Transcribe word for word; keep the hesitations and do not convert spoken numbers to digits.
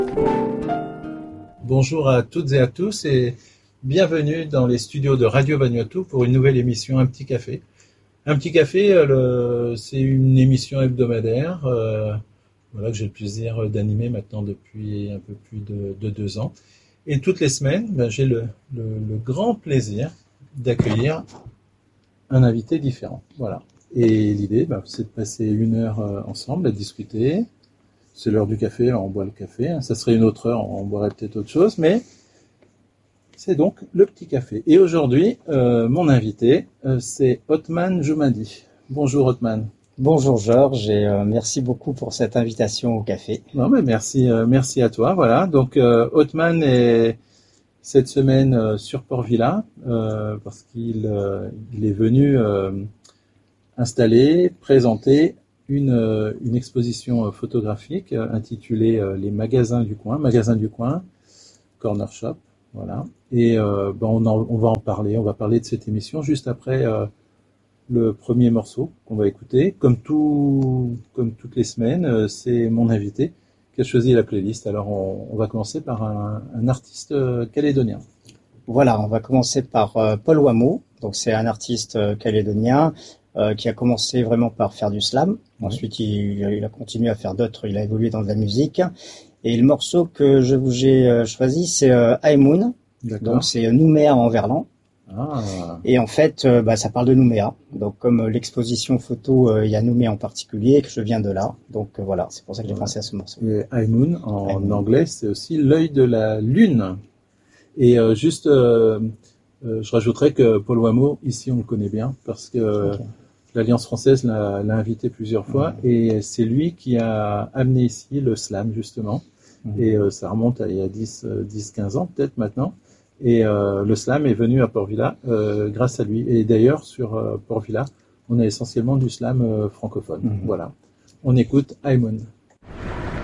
Bonjour à toutes et à tous et bienvenue dans les studios de Radio Vanuatu pour une nouvelle émission Un Petit Café. Un Petit Café, euh, le, c'est une émission hebdomadaire euh, voilà, que j'ai le plaisir d'animer maintenant depuis un peu plus de, de deux ans. Et toutes les semaines, ben, j'ai le, le, le grand plaisir d'accueillir un invité différent. Voilà. Et l'idée, ben, c'est de passer une heure euh, ensemble à discuter. C'est l'heure du café, alors on boit le café. Ça serait une autre heure, on boirait peut-être autre chose, mais c'est donc le petit café. Et aujourd'hui, euh, mon invité, euh, c'est Othman Joumadi. Bonjour Othman. Bonjour Georges et euh, merci beaucoup pour cette invitation au café. Non, mais merci, euh, merci à toi. Voilà. Donc euh, Othman est cette semaine euh, sur Port-Vila euh, parce qu'il euh, il est venu euh, installer, présenter une, euh, une exposition photographique euh, intitulée euh, Les magasins du coin, magasins du coin, corner shop, voilà. Et euh, ben on, en, on va en parler, on va parler de cette émission juste après euh, le premier morceau qu'on va écouter. Comme tout, comme toutes les semaines, euh, c'est mon invité qui a choisi la playlist. Alors on, on va commencer par un, un artiste euh, calédonien. Voilà, on va commencer par euh, Paul Wameau. Donc c'est un artiste euh, calédonien euh, qui a commencé vraiment par faire du slam. Ouais. Ensuite il, il a continué à faire d'autres, il a évolué dans de la musique. Et le morceau que je vous ai euh, choisi, c'est euh, High Moon. D'accord. Donc c'est Nouméa en verlan. Ah. Et en fait, euh, bah, ça parle de Nouméa. Donc comme euh, l'exposition photo, euh, il y a Nouméa en particulier, que je viens de là. Donc euh, voilà, c'est pour ça que j'ai Voilà. pensé à ce morceau. Et High Moon en High Moon. anglais, c'est aussi l'œil de la lune. Et euh, juste, euh, euh, je rajouterais que Paul Wameau, ici on le connaît bien, parce que Okay. l'Alliance française l'a, l'a invité plusieurs fois, Mmh. et c'est lui qui a amené ici le slam, justement. Mmh. Et euh, ça remonte à il y a dix, quinze ans peut-être maintenant. Et euh, le slam est venu à Port-Vila euh, grâce à lui. Et d'ailleurs, sur euh, Port-Vila, on a essentiellement du slam euh, francophone. Mmh. Voilà. On écoute High Moon.